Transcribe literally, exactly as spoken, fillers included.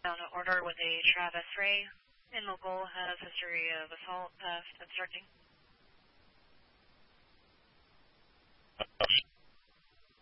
On order with a Travis Ray. In local has history of assault, theft, obstructing.